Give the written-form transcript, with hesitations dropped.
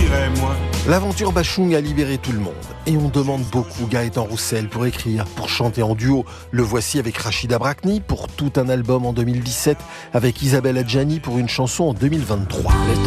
dirais moi. L'aventure Bachung a libéré tout le monde. Et on demande beaucoup Gaëtan Roussel pour écrire, pour chanter en duo. Le voici avec Rachida Brakni pour tout un album en 2017, avec Isabelle Adjani pour une chanson en 2023.